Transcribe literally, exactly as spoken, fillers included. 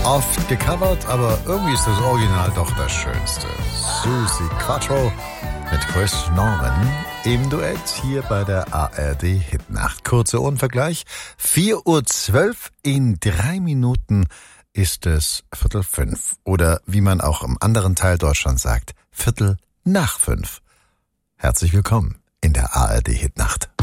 Oft gecovert, aber irgendwie ist das Original doch das Schönste. Susi Quattro mit Chris Norman im Duett hier bei der A R D Hitnacht. Kurzer Ohrenvergleich. vier Uhr zwölf, in drei Minuten ist es Viertel fünf. Oder wie man auch im anderen Teil Deutschlands sagt, Viertel nach fünf. Herzlich willkommen in der A R D Hitnacht.